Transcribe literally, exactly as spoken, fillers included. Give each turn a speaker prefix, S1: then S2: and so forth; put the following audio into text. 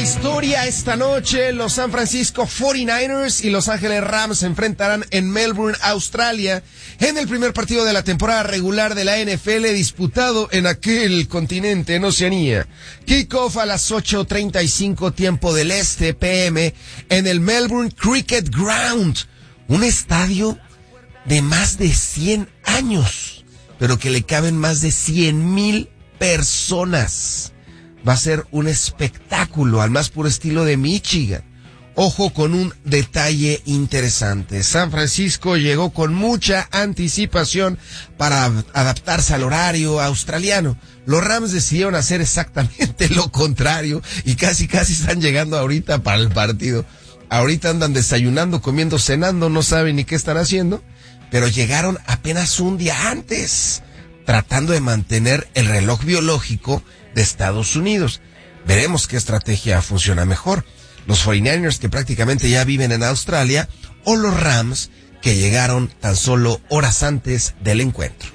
S1: historia esta noche. Los San Francisco cuarenta y nueve ers y Los Ángeles Rams se enfrentarán en Melbourne, Australia, en el primer partido de la temporada regular de la N F L disputado en aquel continente, en Oceanía. Kickoff a las ocho treinta y cinco tiempo del este P M en el Melbourne Cricket Ground, un estadio de más de cien años, pero que le caben más de cien mil personas. Va a ser un espectáculo al más puro estilo de Michigan. Ojo con un detalle interesante. San Francisco llegó con mucha anticipación para adaptarse al horario australiano. Los Rams decidieron hacer exactamente lo contrario y casi casi están llegando ahorita para el partido. Ahorita andan desayunando, comiendo, cenando, no saben ni qué están haciendo, pero llegaron apenas un día antes, tratando de mantener el reloj biológico de Estados Unidos. Veremos qué estrategia funciona mejor. Los cuarenta y nueve ers que prácticamente ya viven en Australia o los Rams que llegaron tan solo horas antes del encuentro.